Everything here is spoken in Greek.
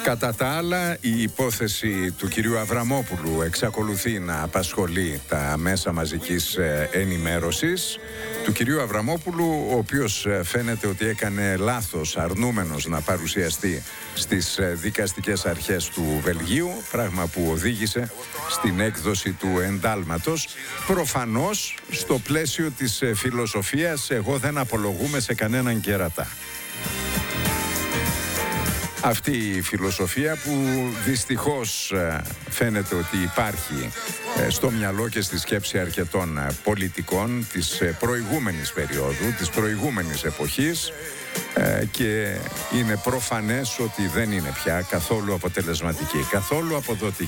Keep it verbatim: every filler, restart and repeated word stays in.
Κατά τα άλλα, η υπόθεση του κυρίου Αβραμόπουλου εξακολουθεί να απασχολεί τα μέσα μαζικής ενημέρωσης. Του κυρίου Αβραμόπουλου, ο οποίος φαίνεται ότι έκανε λάθος αρνούμενος να παρουσιαστεί στις δικαστικές αρχές του Βελγίου, πράγμα που οδήγησε στην έκδοση του εντάλματος, προφανώς στο πλαίσιο της φιλοσοφίας «εγώ δεν απολογούμε σε κανέναν κερατά». Αυτή η φιλοσοφία που δυστυχώς φαίνεται ότι υπάρχει στο μυαλό και στη σκέψη αρκετών πολιτικών της προηγούμενης περίοδου, της προηγούμενης εποχής, και είναι προφανές ότι δεν είναι πια καθόλου αποτελεσματική, καθόλου αποδοτική.